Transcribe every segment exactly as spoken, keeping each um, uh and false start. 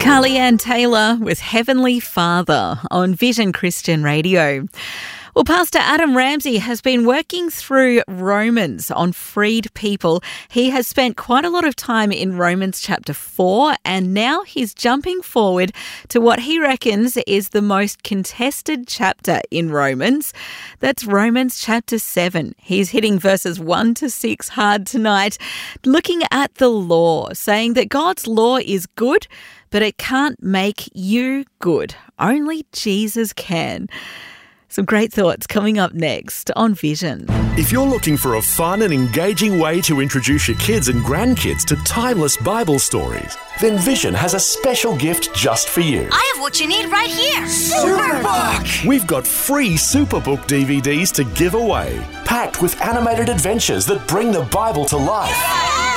Carly Ann Taylor with Heavenly Father on Vision Christian Radio. Well, Pastor Adam Ramsey has been working through Romans on freed people. He has spent quite a lot of time in Romans chapter four, and now he's jumping forward to what he reckons is the most contested chapter in Romans. That's Romans chapter seven. He's hitting verses one to six hard tonight, looking at the law, saying that God's law is good, but it can't make you good. Only Jesus can. Some great thoughts coming up next on Vision. If you're looking for a fun and engaging way to introduce your kids and grandkids to timeless Bible stories, then Vision has a special gift just for you. I have what you need right here. Superbook! We've got free Superbook D V Ds to give away, packed with animated adventures that bring the Bible to life. Yeah!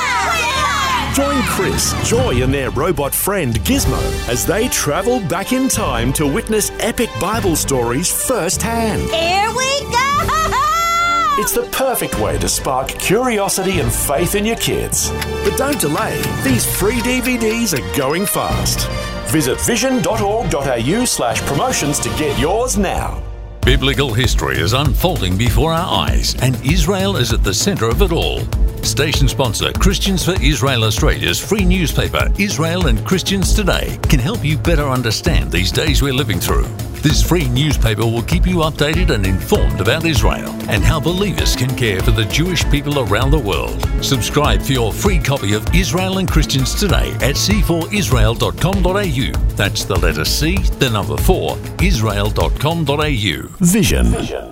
Join Chris, Joy and their robot friend Gizmo as they travel back in time to witness epic Bible stories firsthand. Here we go! It's the perfect way to spark curiosity and faith in your kids. But don't delay, these free D V Ds are going fast. Visit vision.org.au slash promotions to get yours now. Biblical history is unfolding before our eyes, and Israel is at the centre of it all. Station sponsor Christians for Israel Australia's free newspaper, Israel and Christians Today, can help you better understand these days we're living through. This free newspaper will keep you updated and informed about Israel and how believers can care for the Jewish people around the world. Subscribe for your free copy of Israel and Christians Today at c four israel dot com dot a u. That's the letter C, the number four, israel dot com dot a u. Vision. Vision.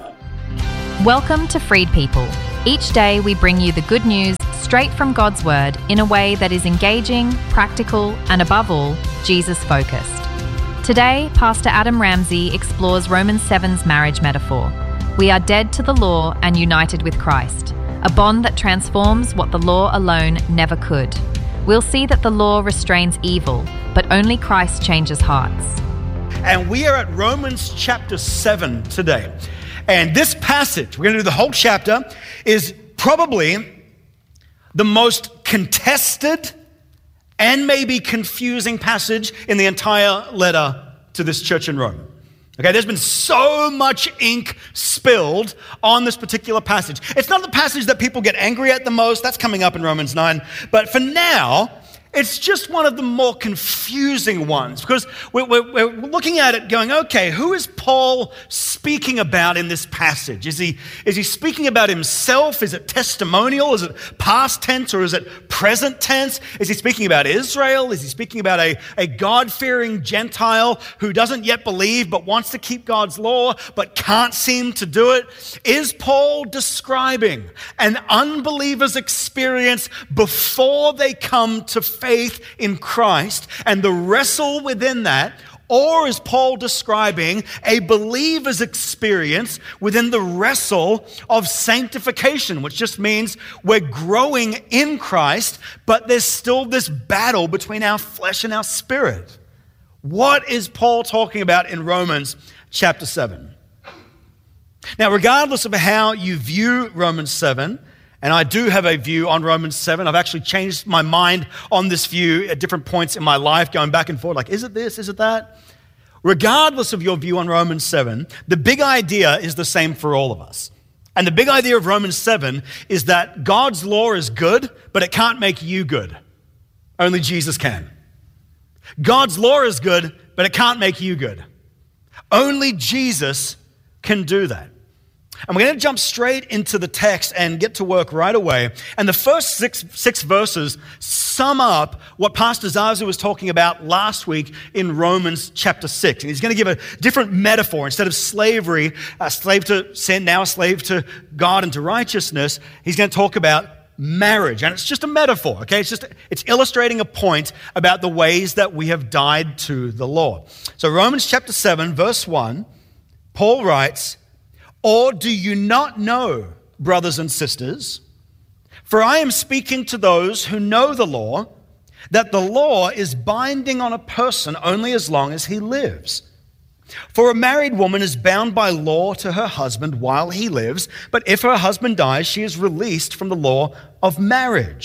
Welcome to Freed People. Each day we bring you the good news straight from God's Word in a way that is engaging, practical, and above all, Jesus-focused. Today, Pastor Adam Ramsey explores Romans seven's marriage metaphor. We are dead to the law and united with Christ, a bond that transforms what the law alone never could. We'll see that the law restrains evil, but only Christ changes hearts. And we are at Romans chapter seven today. And this passage, we're going to do the whole chapter, is probably the most contested and maybe confusing passage in the entire letter to this church in Rome. Okay, there's been so much ink spilled on this particular passage. It's not the passage that people get angry at the most. That's coming up in Romans nine. But for now, it's just one of the more confusing ones because we're, we're, we're looking at it going, okay, who is Paul speaking about in this passage? Is he, is he speaking about himself? Is it testimonial? Is it past tense or is it present tense? Is he speaking about Israel? Is he speaking about a, a God-fearing Gentile who doesn't yet believe but wants to keep God's law but can't seem to do it? Is Paul describing an unbeliever's experience before they come to faith in Christ and the wrestle within that? Or is Paul describing a believer's experience within the wrestle of sanctification, which just means we're growing in Christ, but there's still this battle between our flesh and our spirit? What is Paul talking about in Romans chapter seven? Now, regardless of how you view Romans seven, and I do have a view on Romans seven. I've actually changed my mind on this view at different points in my life, going back and forth, like, is it this, is it that? Regardless of your view on Romans seven, the big idea is the same for all of us. And the big idea of Romans seven is that God's law is good, but it can't make you good. Only Jesus can. God's law is good, but it can't make you good. Only Jesus can do that. And we're going to jump straight into the text and get to work right away. And the first six, six verses sum up what Pastor Zazu was talking about last week in Romans chapter six. And he's going to give a different metaphor. Instead of slavery, a slave to sin, now a slave to God and to righteousness, he's going to talk about marriage. And it's just a metaphor, okay? It's just, it's illustrating a point about the ways that we have died to the law. So Romans chapter seven, verse one, Paul writes, "Or do you not know, brothers and sisters, for I am speaking to those who know the law, that the law is binding on a person only as long as he lives. For a married woman is bound by law to her husband while he lives, but if her husband dies, she is released from the law of marriage.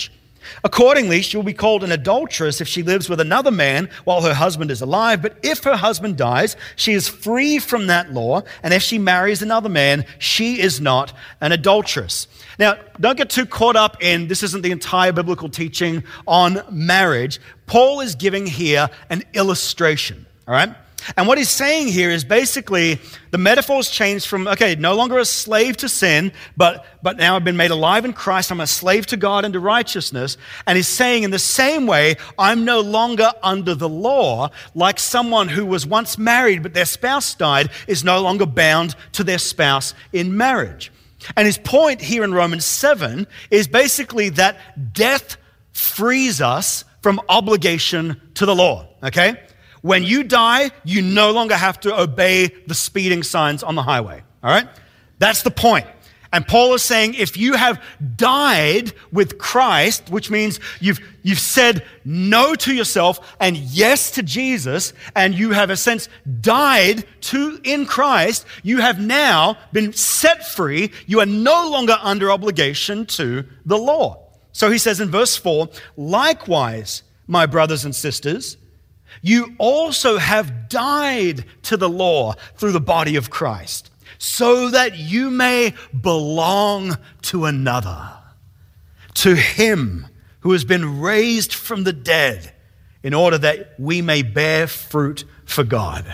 Accordingly, she will be called an adulteress if she lives with another man while her husband is alive. But if her husband dies, she is free from that law. And if she marries another man, she is not an adulteress. Now, don't get too caught up in this isn't the entire biblical teaching on marriage. Paul is giving here an illustration, all right? And what he's saying here is basically the metaphor's changed from, okay, no longer a slave to sin, but, but now I've been made alive in Christ. I'm a slave to God and to righteousness. And he's saying in the same way, I'm no longer under the law, like someone who was once married but their spouse died is no longer bound to their spouse in marriage. And his point here in Romans seven is basically that death frees us from obligation to the law, okay? When you die, you no longer have to obey the speeding signs on the highway, all right? That's the point. And Paul is saying if you have died with Christ, which means you've, you've said no to yourself and yes to Jesus, and you have, in a sense, died to in Christ, you have now been set free. You are no longer under obligation to the law. So he says in verse four, likewise, my brothers and sisters, you also have died to the law through the body of Christ, so that you may belong to another, to him who has been raised from the dead, in order that we may bear fruit for God.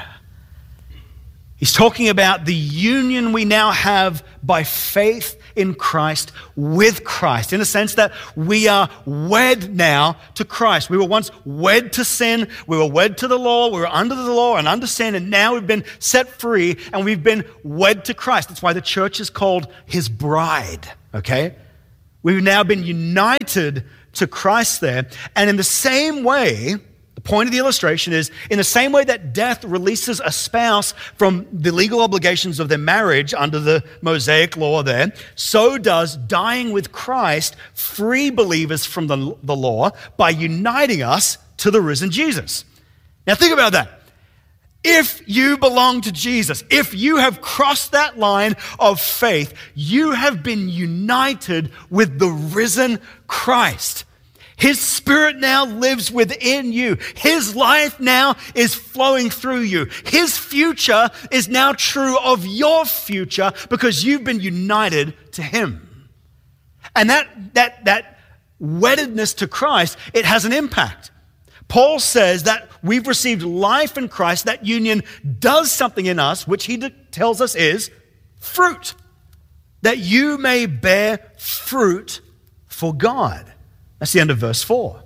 He's talking about the union we now have by faith in Christ with Christ, in the sense that we are wed now to Christ. We were once wed to sin, we were wed to the law, we were under the law and under sin, and now we've been set free and we've been wed to Christ. That's why the church is called his bride, okay? We've now been united to Christ there, and in the same way, the point of the illustration is, in the same way that death releases a spouse from the legal obligations of their marriage under the Mosaic law there, so does dying with Christ free believers from the, the law by uniting us to the risen Jesus. Now think about that. If you belong to Jesus, if you have crossed that line of faith, you have been united with the risen Christ. His Spirit now lives within you. His life now is flowing through you. His future is now true of your future because you've been united to him. And that, that, that weddedness to Christ, it has an impact. Paul says that we've received life in Christ. That union does something in us, which he tells us is fruit. That you may bear fruit for God. That's the end of verse four.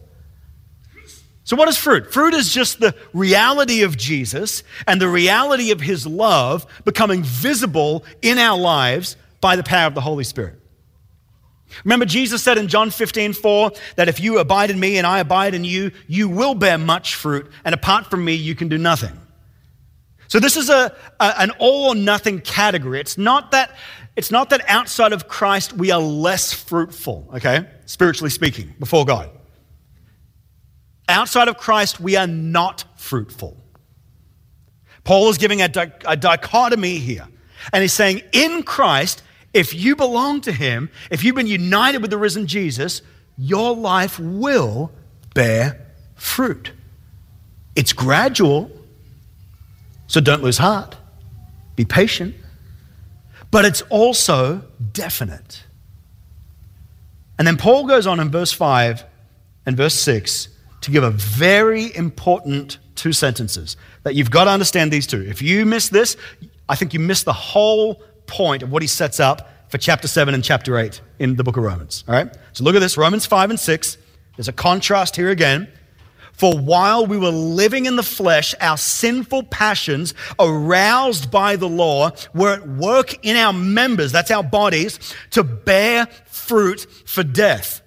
So what is fruit? Fruit is just the reality of Jesus and the reality of his love becoming visible in our lives by the power of the Holy Spirit. Remember, Jesus said in John fifteen four that if you abide in me and I abide in you, you will bear much fruit, and apart from me, you can do nothing. So this is a, a an all or nothing category. It's not that It's not that outside of Christ we are less fruitful, okay, spiritually speaking, before God. Outside of Christ we are not fruitful. Paul is giving a, di- a dichotomy here. And he's saying in Christ, if you belong to him, if you've been united with the risen Jesus, your life will bear fruit. It's gradual, so don't lose heart. Be patient. But it's also definite. And then Paul goes on in verse five and verse six to give a very important two sentences that you've got to understand these two. If you miss this, I think you miss the whole point of what he sets up for chapter seven and chapter eight in the book of Romans. All right? So look at this, Romans five and six. There's a contrast here again. For while we were living in the flesh, our sinful passions, aroused by the law, were at work in our members, that's our bodies, to bear fruit for death.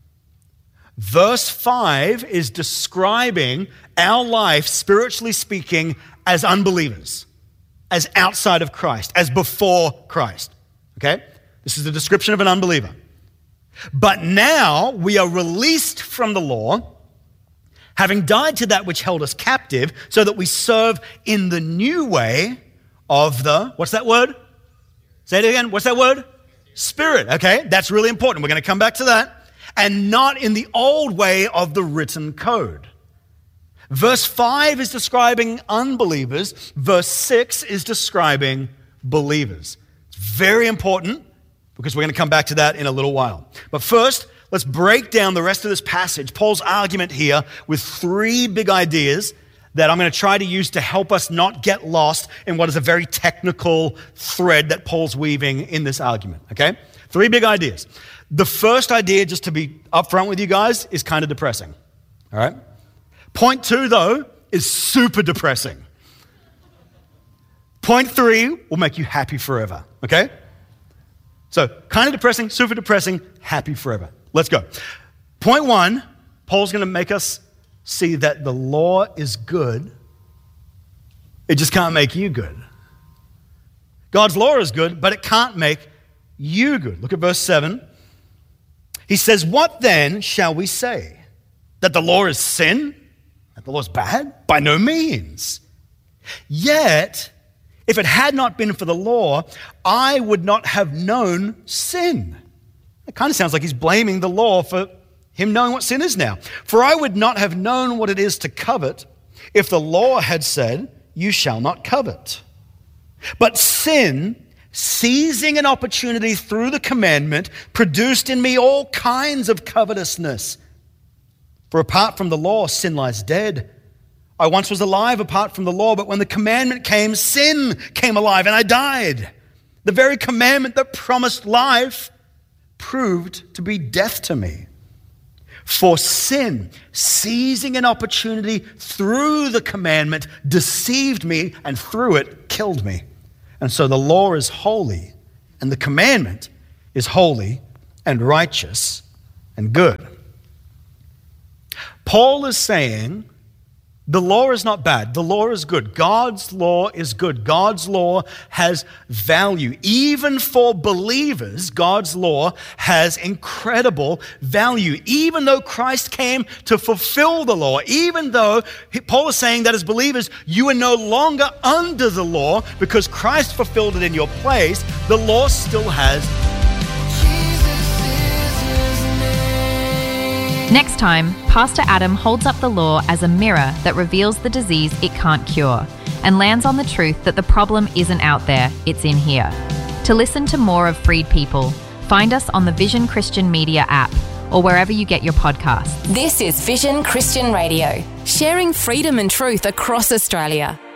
Verse five is describing our life, spiritually speaking, as unbelievers, as outside of Christ, as before Christ. Okay? This is the description of an unbeliever. But now we are released from the law, having died to that which held us captive, so that we serve in the new way of the, what's that word? Say it again, what's that word? Spirit, okay? That's really important. We're going to come back to that. and not in the old way of the written code. Verse five is describing unbelievers. Verse six is describing believers. It's very important because we're going to come back to that in a little while. But first, let's break down the rest of this passage, Paul's argument here, with three big ideas that I'm going to try to use to help us not get lost in what is a very technical thread that Paul's weaving in this argument, okay? Three big ideas. The first idea, just to be upfront with you guys, is kind of depressing, all right? Point two, though, is super depressing. Point three will make you happy forever, okay? So, kind of depressing, super depressing, happy forever. Let's go. Point one, Paul's going to make us see that the law is good. It just can't make you good. God's law is good, but it can't make you good. Look at verse seven. He says, "What then shall we say? That the law is sin? That the law is bad? By no means. Yet, if it had not been for the law, I would not have known sin." It kind of sounds like he's blaming the law for him knowing what sin is now. "For I would not have known what it is to covet if the law had said, 'You shall not covet.' But sin, seizing an opportunity through the commandment, produced in me all kinds of covetousness. For apart from the law, sin lies dead. I once was alive apart from the law, but when the commandment came, sin came alive and I died. The very commandment that promised life proved to be death to me. For sin, seizing an opportunity through the commandment, deceived me and through it killed me. And so the law is holy and the commandment is holy and righteous and good." Paul is saying the law is not bad. The law is good. God's law is good. God's law has value. Even for believers, God's law has incredible value. Even though Christ came to fulfill the law, even though Paul is saying that as believers, you are no longer under the law because Christ fulfilled it in your place, the law still has. Next time, Pastor Adam holds up the law as a mirror that reveals the disease it can't cure and lands on the truth that the problem isn't out there, it's in here. To listen to more of Freed People, find us on the Vision Christian Media app or wherever you get your podcasts. This is Vision Christian Radio, sharing freedom and truth across Australia.